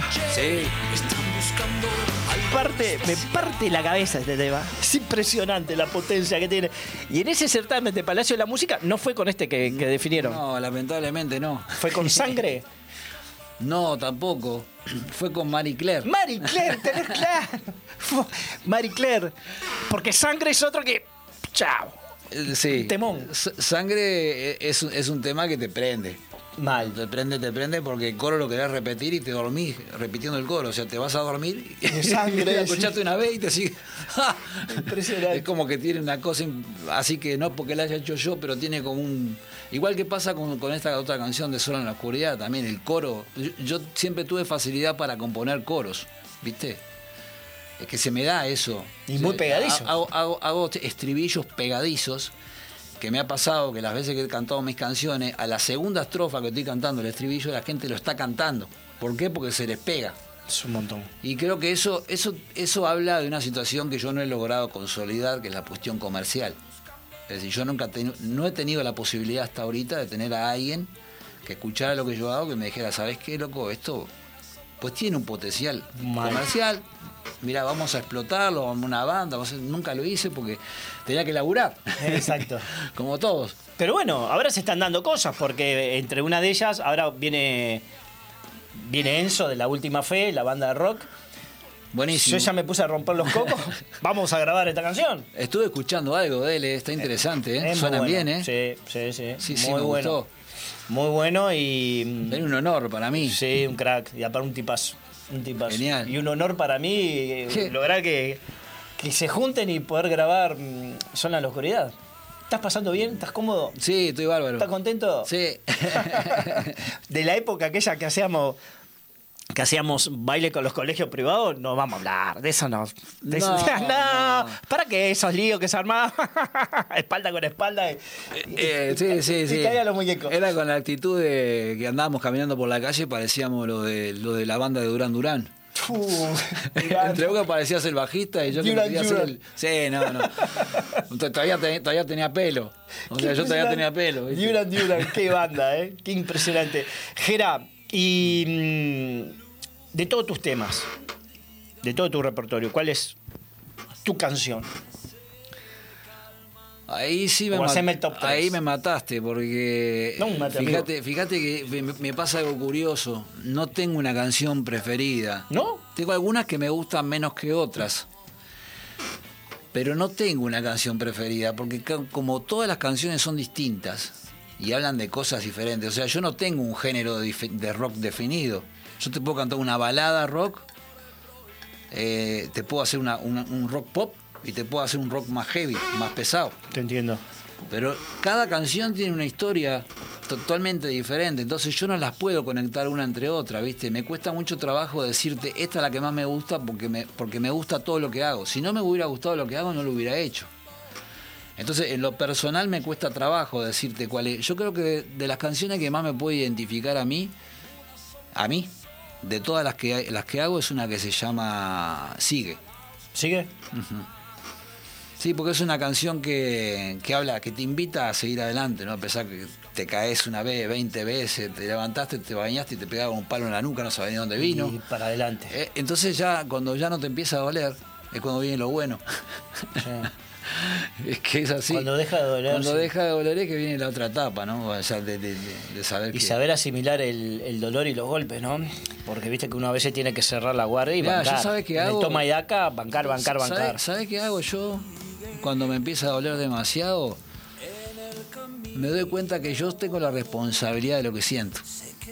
Sí. Me parte la cabeza este tema. Es impresionante la potencia que tiene. Y en ese certamen de Palacio de la Música no fue con este que definieron. No, lamentablemente no. ¿Fue con Sangre? No, tampoco. Fue con Marie Claire. Marie Claire, tenés claro. Marie Claire. Porque Sangre es otro que... Chao. Sí. Temón. Sangre es un tema que te prende. Mal. Te prende porque el coro lo querés repetir y te dormís repitiendo el coro. O sea, te vas a dormir y Sangre, la escuchaste una vez y te sigue. Impresionante. Es como que tiene una cosa así, que no porque la haya hecho yo, pero tiene como un... Igual que pasa con esta otra canción de Solo en la Oscuridad, también el coro. Yo siempre tuve facilidad para componer coros, ¿viste? Es que se me da eso. Y muy pegadizo. Hago estribillos pegadizos, que me ha pasado que las veces que he cantado mis canciones, a la segunda estrofa que estoy cantando el estribillo, la gente lo está cantando. ¿Por qué? Porque se les pega. Es un montón. Y creo que eso habla de una situación que yo no he logrado consolidar, que es la cuestión comercial. Es decir, yo no he tenido la posibilidad hasta ahorita de tener a alguien que escuchara lo que yo hago, que me dijera, ¿sabes qué, loco? Esto pues tiene un potencial comercial. Mirá, vamos a explotarlo, vamos a una banda. Nunca lo hice porque tenía que laburar. Exacto. Como todos. Pero bueno, ahora se están dando cosas, porque entre una de ellas, ahora viene Enzo de La Última Fe, la banda de rock. Buenísimo. Yo ya me puse a romper los cocos. Vamos a grabar esta canción. Estuve escuchando algo de él, está interesante, ¿eh? Suenan bueno. bien, ¿eh? Sí, Sí, muy me bueno. gustó. Muy bueno y... Era un honor para mí. Sí, un crack. Y aparte un tipazo. Genial. Y un honor para mí lograr que se junten y poder grabar Sola en la Oscuridad. ¿Estás pasando bien? ¿Estás cómodo? Sí, estoy bárbaro. ¿Estás contento? Sí. De la época aquella que hacíamos baile con los colegios privados, no vamos a hablar. De eso no. No. ¿Para qué esos líos que se armaban? Espalda con espalda. Sí. Y caían los muñecos. Era con la actitud de que andábamos caminando por la calle, parecíamos lo de la banda de Durán Durán. Entre vos que parecías el bajista y yo que quería ser el... Sí, no. Todavía tenía pelo. O sea, yo todavía tenía pelo. ¿viste? Durán, qué banda, ¿eh? Qué impresionante. Gera, y de todos tus temas, de todo tu repertorio, ¿cuál es tu canción? Ahí sí me mataste, porque No, fíjate que me pasa algo curioso. No tengo una canción preferida. ¿No? Tengo algunas que me gustan menos que otras. Pero no tengo una canción preferida, porque como todas las canciones son distintas y hablan de cosas diferentes, o sea, yo no tengo un género de rock definido. Yo te puedo cantar una balada rock, te puedo hacer un rock pop, y te puedo hacer un rock más heavy, más pesado. Te entiendo. Pero cada canción tiene una historia totalmente diferente, entonces yo no las puedo conectar una entre otra, ¿viste? Me cuesta mucho trabajo decirte, esta es la que más me gusta porque me gusta todo lo que hago. Si no me hubiera gustado lo que hago, no lo hubiera hecho. Entonces, en lo personal me cuesta trabajo decirte cuál es. Yo creo que de las canciones que más me puede identificar a mí, de todas las que hago, es una que se llama Sigue. ¿Sigue? Uh-huh. Sí, porque es una canción que habla, que te invita a seguir adelante, ¿no? A pesar que te caes una vez, 20 veces, te levantaste, te bañaste y te pegaba un palo en la nuca, no sabías de dónde vino. Y para adelante. Entonces ya, cuando ya no te empieza a doler, es cuando viene lo bueno. Sí. Es que es así. Cuando deja de doler. Cuando deja de doler es que viene la otra etapa, ¿no? O sea, de saber y saber asimilar el dolor y los golpes, ¿no? Porque viste que uno a veces tiene que cerrar la guardia y bancar. ¿Yo sabes qué en hago? el toma y daca, bancar. ¿Sabes qué hago yo? Cuando me empieza a doler demasiado, me doy cuenta que yo tengo la responsabilidad de lo que siento.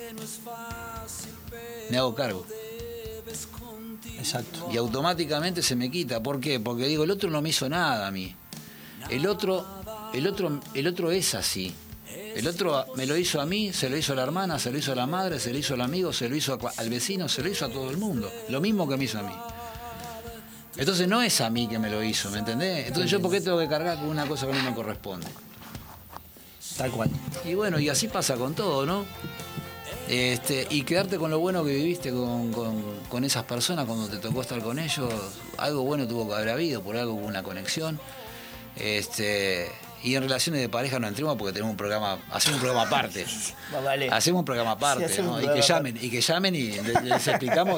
Me hago cargo. Exacto. Y automáticamente se me quita. ¿Por qué? Porque digo, el otro no me hizo nada a mí. El otro es así. El otro me lo hizo a mí, se lo hizo a la hermana, se lo hizo a la madre, se lo hizo al amigo, se lo hizo al vecino, se lo hizo a todo el mundo. Lo mismo que me hizo a mí. Entonces no es a mí que me lo hizo, ¿me entendés? Entonces yo, ¿por qué tengo que cargar con una cosa que a mí me corresponde? Tal cual. Y bueno, y así pasa con todo, ¿no? Y quedarte con lo bueno que viviste con esas personas cuando te tocó estar con ellos, algo bueno tuvo que haber habido, por algo hubo una conexión. Y en relaciones de pareja no entremos porque tenemos hacemos un programa aparte. Vale. Hacemos un programa aparte, sí, ¿no? Y que llamen y les explicamos